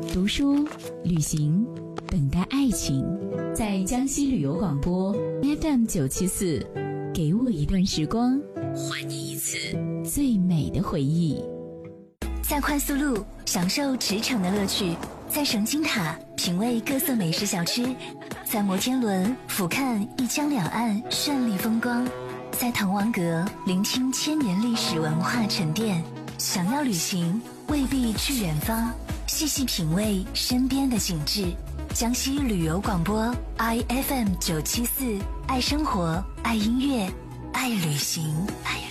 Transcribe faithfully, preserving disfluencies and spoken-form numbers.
读书、旅行，等待爱情。在江西旅游广播 F M 九七四，给我一段时光，还你一次最美的回忆。 在快速路享受驰骋的乐趣，在神经塔品味各色美食小吃，在摩天轮俯瞰一江两岸绚丽风光，在滕王阁聆听千年历史文化沉淀。想要旅行，未必去远方，细细品味身边的景致。江西旅游广播 I F M 九七四，爱生活，爱音乐，爱旅行，爱